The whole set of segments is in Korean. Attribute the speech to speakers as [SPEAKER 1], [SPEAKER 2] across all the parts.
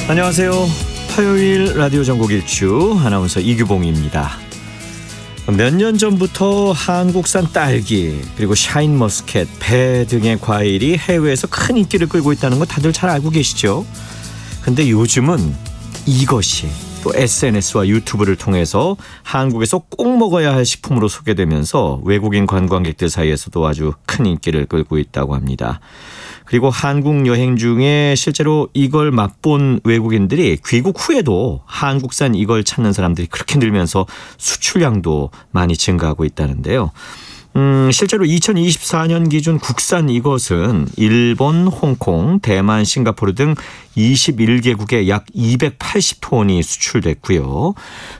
[SPEAKER 1] 안녕하세요. 화요일 라디오 전국 일주 아나운서 이규봉입니다. 몇 년 전부터 한국산 딸기 그리고 샤인머스켓, 배 등의 과일이 해외에서 큰 인기를 끌고 있다는 거 다들 잘 알고 계시죠? 근데 요즘은 이것이 또 SNS와 유튜브를 통해서 한국에서 꼭 먹어야 할 식품으로 소개되면서 외국인 관광객들 사이에서도 아주 큰 인기를 끌고 있다고 합니다. 그리고 한국 여행 중에 실제로 이걸 맛본 외국인들이 귀국 후에도 한국산 이걸 찾는 사람들이 그렇게 늘면서 수출량도 많이 증가하고 있다는데요. 실제로 2024년 기준 국산 이것은 일본, 홍콩, 대만, 싱가포르 등 21개국에 약 280톤이 수출됐고요.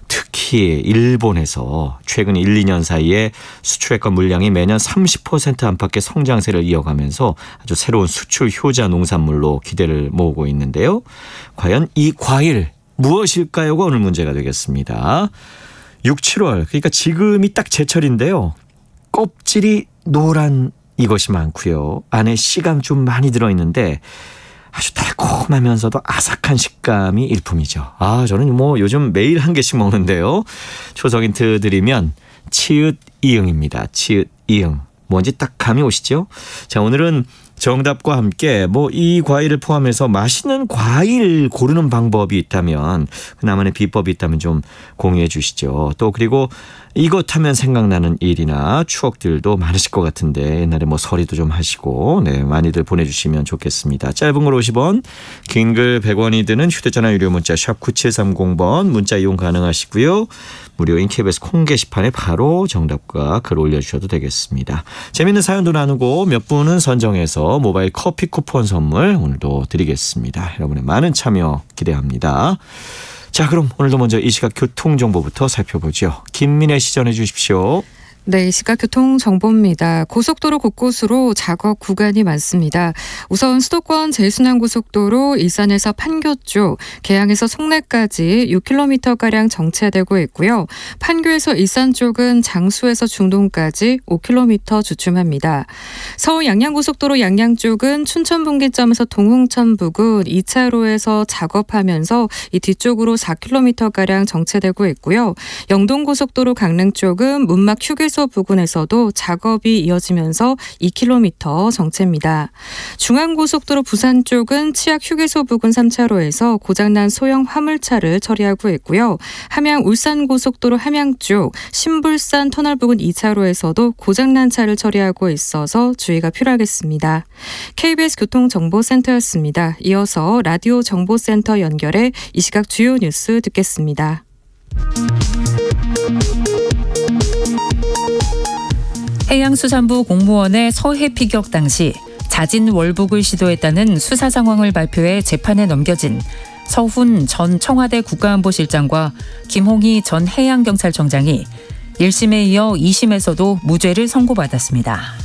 [SPEAKER 1] 특히 일본에서 최근 1, 2년 사이에 수출액과 물량이 매년 30% 안팎의 성장세를 이어가면서 아주 새로운 수출 효자 농산물로 기대를 모으고 있는데요. 과연 이 과일 무엇일까요가 오늘 문제가 되겠습니다. 6, 7월 그러니까 지금이 딱 제철인데요. 껍질이 노란 이것이 많고요. 안에 씨가 좀 많이 들어있는데 아주 달콤하면서도 아삭한 식감이 일품이죠. 저는 요즘 매일 한 개씩 먹는데요. 초성 힌트 드리면 치읓 이응입니다. 치읓 이응. 뭔지 딱 감이 오시죠? 자, 오늘은 정답과 함께 이 과일을 포함해서 맛있는 과일 고르는 방법이 있다면, 나만의 비법이 있다면 좀 공유해 주시죠. 또 그리고 이것 하면 생각나는 일이나 추억들도 많으실 것 같은데 옛날에 서리도 좀 하시고 많이들 보내주시면 좋겠습니다. 짧은 걸 50원, 긴 글 100원이 드는 휴대전화 유료 문자 샵 9730번 문자 이용 가능하시고요. 무료인 KBS 콩 게시판에 바로 정답과 글 올려주셔도 되겠습니다. 재미있는 사연도 나누고 몇 분은 선정해서 모바일 커피 쿠폰 선물 오늘도 드리겠습니다. 여러분의 많은 참여 기대합니다. 자, 그럼 오늘도 먼저 이 시각 교통정보부터 살펴보죠. 김민혜 씨 전해 주십시오.
[SPEAKER 2] 네, 이 시각 교통정보입니다. 고속도로 곳곳으로 작업 구간이 많습니다. 우선 수도권 제순환고속도로 일산에서 판교 쪽, 계양에서 송내까지 6km가량 정체되고 있고요. 판교에서 일산 쪽은 장수에서 중동까지 5km 주춤합니다. 서울 양양고속도로 양양 쪽은 춘천분기점에서 동흥천 부근 2차로에서 작업하면서 이 뒤쪽으로 4km가량 정체되고 있고요. 영동고속도로 강릉 쪽은 문막 휴게소 부근에서도 작업이 이어지면서 2km 정체입니다. 중앙고속도로 부산 쪽은 치악 휴게소 부근 3차로에서 고장난 소형 화물차를 처리하고 있고요. 함양 울산고속도로 함양 쪽 신불산 터널 부근 2차로에서도 고장난 차를 처리하고 있어서 주의가 필요하겠습니다. KBS 교통정보센터였습니다. 이어서 라디오 정보센터 연결해 이 시각 주요 뉴스 듣겠습니다.
[SPEAKER 3] 해양수산부 공무원의 서해 피격 당시 자진 월북을 시도했다는 수사 상황을 발표해 재판에 넘겨진 서훈 전 청와대 국가안보실장과 김홍희 전 해양경찰청장이 1심에 이어 2심에서도 무죄를 선고받았습니다.